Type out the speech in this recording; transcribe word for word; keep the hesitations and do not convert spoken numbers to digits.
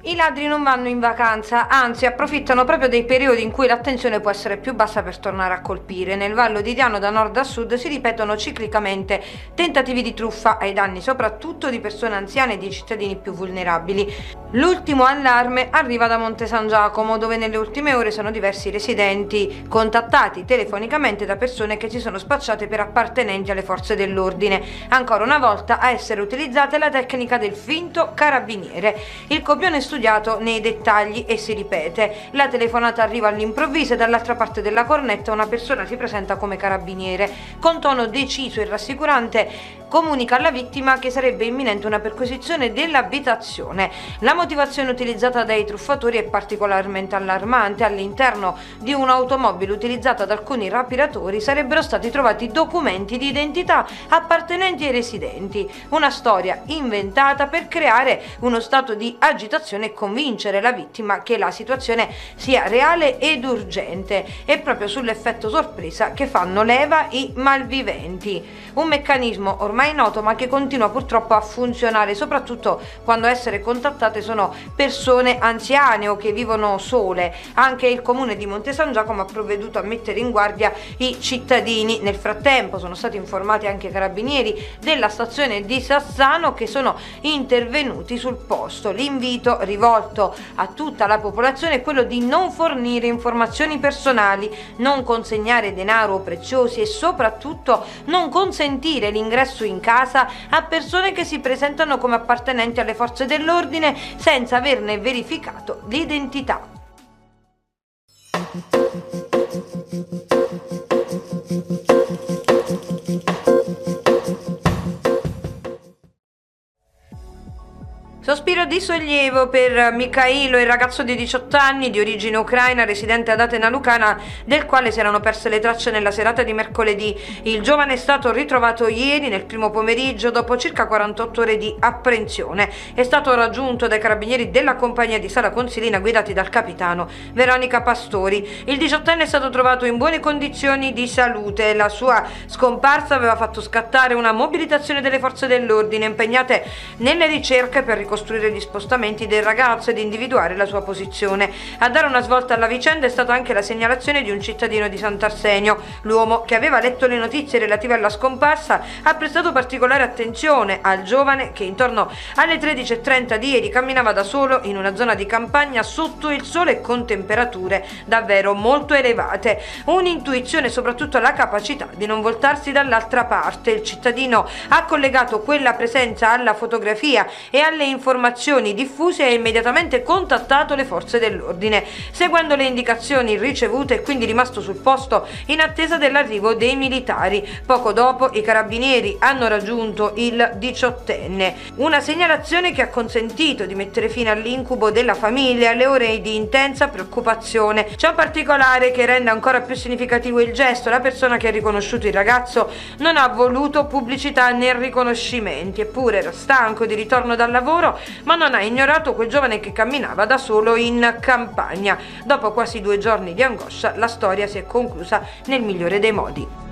I ladri non vanno in vacanza, anzi approfittano proprio dei periodi in cui l'attenzione può essere più bassa per tornare a colpire. Nel Vallo di Diano da nord a sud si ripetono ciclicamente tentativi di truffa ai danni soprattutto di persone anziane e di cittadini più vulnerabili. L'ultimo allarme arriva da Monte San Giacomo, dove nelle ultime ore sono diversi residenti contattati telefonicamente da persone che si sono spacciate per appartenenti alle forze dell'ordine. Ancora una volta a essere utilizzata è la tecnica del finto carabiniere. Il copione studiato nei dettagli e si ripete. La telefonata arriva all'improvviso e dall'altra parte della cornetta una persona si presenta come carabiniere. Con tono deciso e rassicurante comunica alla vittima che sarebbe imminente una perquisizione dell'abitazione. La motivazione utilizzata dai truffatori è particolarmente allarmante. All'interno di un'automobile utilizzata da alcuni rapinatori sarebbero stati trovati documenti di identità appartenenti ai residenti. Una storia inventata per creare uno stato di agitazione e convincere la vittima che la situazione sia reale ed urgente. È proprio sull'effetto sorpresa che fanno leva i malviventi. Un meccanismo ormai noto ma che continua purtroppo a funzionare, soprattutto quando a essere contattate sono persone anziane o che vivono sole. Anche il comune di Monte San Giacomo ha provveduto a mettere in guardia i cittadini. Nel frattempo sono stati informati anche i carabinieri della stazione di Sassano che sono intervenuti sul posto. L'invito rivolto a tutta la popolazione è quello di non fornire informazioni personali, non consegnare denaro o preziosi e soprattutto non consentire l'ingresso in casa a persone che si presentano come appartenenti alle forze dell'ordine senza averne verificato l'identità. Sospiro di sollievo per Mikhailo, il ragazzo di diciotto anni di origine ucraina residente ad Atena Lucana, del quale si erano perse le tracce nella serata di mercoledì. Il giovane è stato ritrovato ieri nel primo pomeriggio dopo circa quarantotto ore di apprensione. È stato raggiunto dai carabinieri della compagnia di Sala Consilina guidati dal capitano Veronica Pastori. Il diciottenne è stato trovato in buone condizioni di salute. La sua scomparsa aveva fatto scattare una mobilitazione delle forze dell'ordine impegnate nelle ricerche per ricostruire costruire gli spostamenti del ragazzo ed individuare la sua posizione. A dare una svolta alla vicenda è stata anche la segnalazione di un cittadino di Sant'Arsenio. L'uomo, che aveva letto le notizie relative alla scomparsa, ha prestato particolare attenzione al giovane che intorno alle tredici e trenta di ieri camminava da solo in una zona di campagna sotto il sole e con temperature davvero molto elevate. Un'intuizione e soprattutto la capacità di non voltarsi dall'altra parte. Il cittadino ha collegato quella presenza alla fotografia e alle informazioni informazioni diffuse e ha immediatamente contattato le forze dell'ordine. Seguendo le indicazioni ricevute è quindi rimasto sul posto in attesa dell'arrivo dei militari. Poco dopo i carabinieri hanno raggiunto il diciottenne. Una segnalazione che ha consentito di mettere fine all'incubo della famiglia e alle ore di intensa preoccupazione. C'è un particolare che rende ancora più significativo il gesto. La persona che ha riconosciuto il ragazzo non ha voluto pubblicità né riconoscimenti, eppure era stanco di ritorno dal lavoro, ma non ha ignorato quel giovane che camminava da solo in campagna. Dopo quasi due giorni di angoscia, la storia si è conclusa nel migliore dei modi.